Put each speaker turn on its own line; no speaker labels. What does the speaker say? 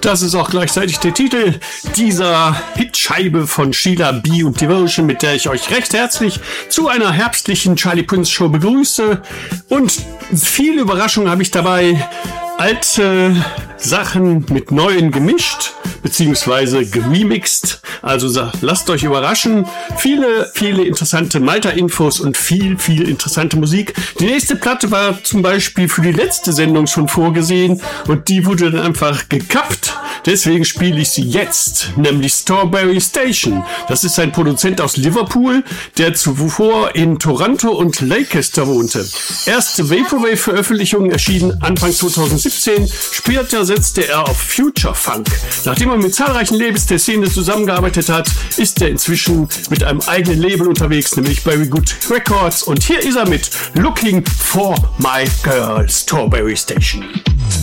das ist auch gleichzeitig der Titel dieser Hitscheibe von Sheila B. und Devotion, mit der ich euch recht herzlich zu einer herbstlichen Charlie Prince Show begrüße. Und viel Überraschung habe ich dabei. Alte Sachen mit neuen gemischt, beziehungsweise geremixed. Also lasst euch überraschen. Viele interessante Malta-Infos und viel interessante Musik. Die nächste Platte war zum Beispiel für die letzte Sendung schon vorgesehen und die wurde dann einfach gekappt. Deswegen spiele ich sie jetzt, nämlich Strawberry Station. Das ist ein Produzent aus Liverpool, der zuvor in Toronto und Leicester wohnte. Erste Vaporwave-Veröffentlichung erschien Anfang 2017. Später setzte er auf Future Funk. Nachdem er mit zahlreichen Labels der Szene zusammengearbeitet hat, ist er inzwischen mit einem eigenen Label unterwegs, nämlich Very Good Records. Und hier ist er mit Looking for My Girl, Strawberry Station.